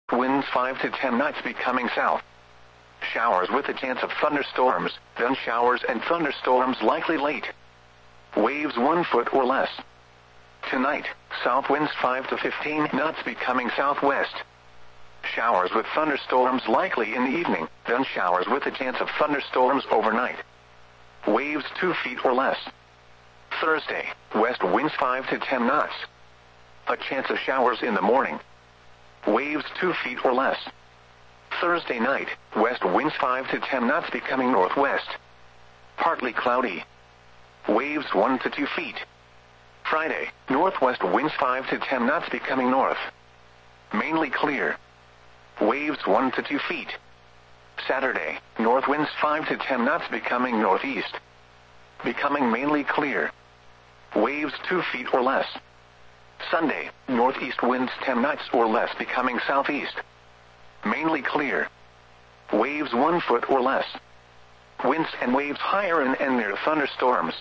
Winds 5 to 10 knots becoming south. Showers with a chance of thunderstorms, then showers and thunderstorms likely late. Waves 1 foot or less. Tonight, south winds 5 to 15 knots becoming southwest. Showers with thunderstorms likely in the evening, then showers with a chance of thunderstorms overnight. Waves 2 feet or less. Thursday, west winds 5 to 10 knots. A chance of showers in the morning. Waves 2 feet or less. Thursday night, west winds 5 to 10 knots becoming northwest. Partly cloudy. Waves 1 to 2 feet. Friday, northwest winds 5 to 10 knots becoming north. Mainly clear. Waves 1 to 2 feet. Saturday, north winds 5 to 10 knots becoming northeast. Becoming mainly clear. Waves 2 feet or less. Sunday, northeast winds 10 knots or less becoming southeast. Mainly clear. Waves 1 foot or less. Winds and waves higher and near thunderstorms.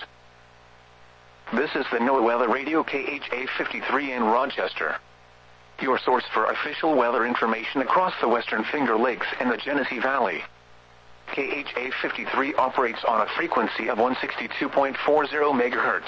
This is the NOAA Weather Radio KHA 53 in Rochester. Your source for official weather information across the Western Finger Lakes and the Genesee Valley. KHA 53 operates on a frequency of 162.40 MHz.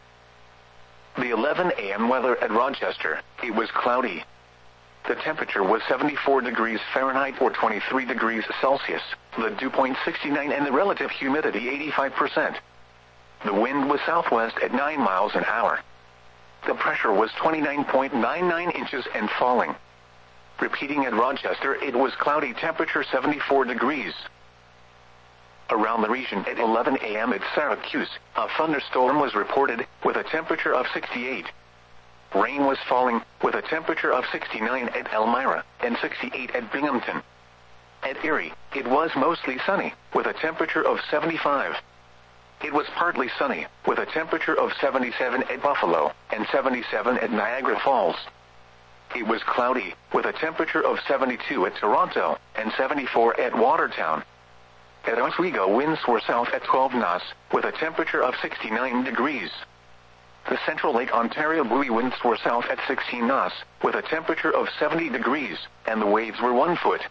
The 11 a.m. weather at Rochester, it was cloudy. The temperature was 74 degrees Fahrenheit or 23 degrees Celsius, the dew point 69 and the relative humidity 85%. The wind was southwest at 9 miles an hour. The pressure was 29.99 inches and falling. Repeating at Rochester, it was cloudy, temperature 74 degrees. Around the region at 11 a.m. at Syracuse, a thunderstorm was reported, with a temperature of 68. Rain was falling, with a temperature of 69 at Elmira, and 68 at Binghamton. At Erie, it was mostly sunny, with a temperature of 75. It was partly sunny, with a temperature of 77 at Buffalo, and 77 at Niagara Falls. It was cloudy, with a temperature of 72 at Toronto, and 74 at Watertown. At Oswego, winds were south at 12 knots, with a temperature of 69 degrees. The Central Lake Ontario buoy winds were south at 16 knots, with a temperature of 70 degrees, and the waves were 1 foot.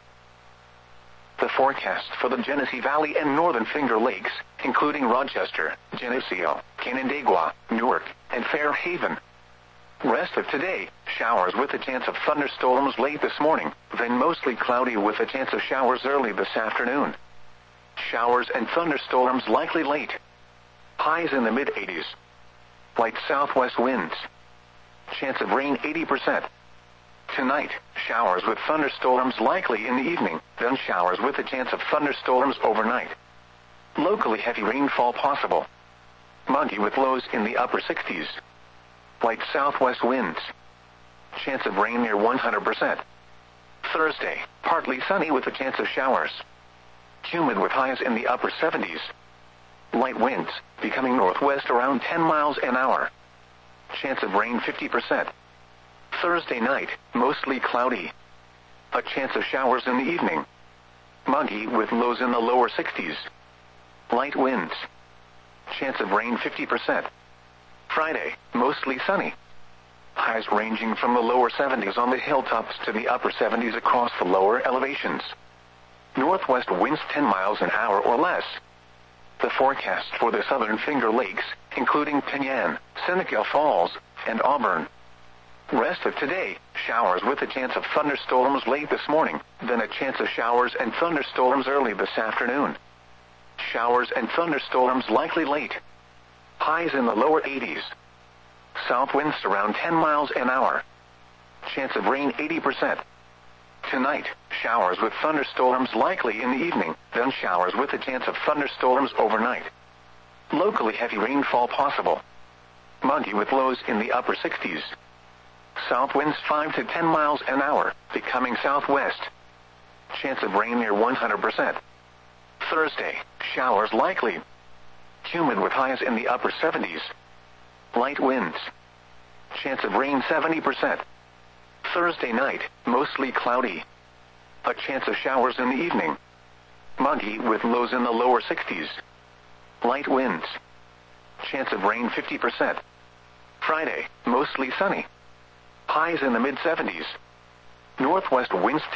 The forecast for the Genesee Valley and Northern Finger Lakes, including Rochester, Geneseo, Canandaigua, Newark, and Fairhaven. Rest of today, showers with a chance of thunderstorms late this morning, then mostly cloudy with a chance of showers early this afternoon. Showers and thunderstorms likely late. Highs in the mid-80s. Light southwest winds. Chance of rain 80%. Tonight, showers with thunderstorms likely in the evening, then showers with a chance of thunderstorms overnight. Locally heavy rainfall possible. Muggy with lows in the upper 60s. Light southwest winds. Chance of rain near 100%. Thursday, partly sunny with a chance of showers. Humid with highs in the upper 70s. Light winds, becoming northwest around 10 miles an hour. Chance of rain 50%. Thursday night, mostly cloudy. A chance of showers in the evening. Muggy with lows in the lower 60s. Light winds. Chance of rain 50%. Friday, mostly sunny. Highs ranging from the lower 70s on the hilltops to the upper 70s across the lower elevations. Northwest winds 10 miles an hour or less. The forecast for the Southern Finger Lakes, including Penyan, Seneca Falls, and Auburn. Rest of today, showers with a chance of thunderstorms late this morning, then a chance of showers and thunderstorms early this afternoon. Showers and thunderstorms likely late. Highs in the lower 80s. South winds around 10 miles an hour. Chance of rain 80%. Tonight, showers with thunderstorms likely in the evening, then showers with a chance of thunderstorms overnight. Locally heavy rainfall possible. Muggy with lows in the upper 60s. South winds 5 to 10 miles an hour, becoming southwest. Chance of rain near 100%. Thursday, showers likely. Humid with highs in the upper 70s. Light winds. Chance of rain 70%. Thursday night, mostly cloudy. A chance of showers in the evening. Muggy with lows in the lower 60s. Light winds. Chance of rain 50%. Friday, mostly sunny. Highs in the mid-70s. Northwest winds